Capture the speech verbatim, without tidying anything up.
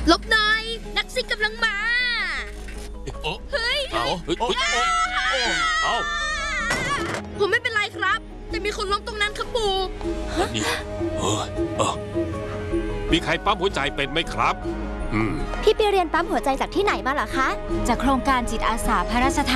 ลบหน่อยนักซิ่งกำลังมาเฮ้ยเอาเฮ้ยเอาผมไม่เป็นไรครับแต่มีคนล้มตรงนั้นครับปู่นี่เฮ้ยมีใครปั๊มหัวใจเป็นไหมครับอืมพี่ไปเรียนปั๊มหัวใจจากที่ไหนมาเหรอคะจากโครงการจิตอาสาพระราชทาน